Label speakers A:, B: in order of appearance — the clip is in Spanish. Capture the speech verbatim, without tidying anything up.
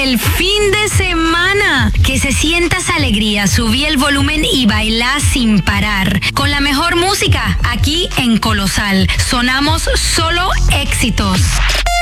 A: el fin de semana. Que se sienta esa alegría, subí el volumen y bailá sin parar. Con la mejor música, aquí en Colosal. Sonamos solo éxitos.